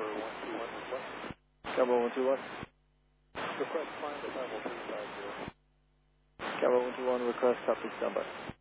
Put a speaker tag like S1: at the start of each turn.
S1: Cabo 121.
S2: Request climb to level 350.
S1: Cabo 121, request copy, standby.